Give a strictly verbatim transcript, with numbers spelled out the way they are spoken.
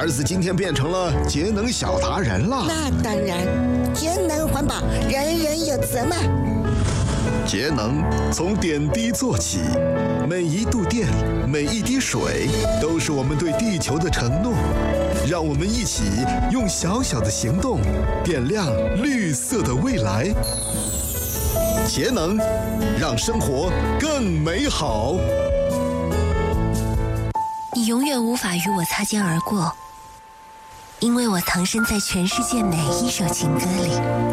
儿子今天变成了节能小达人了。 那当然，节能环保，人人有责嘛。 节能从点滴做起，每一度电，每一滴水，都是我们对地球的承诺。让我们一起用小小的行动，点亮绿色的未来。节能，让生活更美好。 你永远无法与我擦肩而过，因为我藏身在全世界每一首情歌里。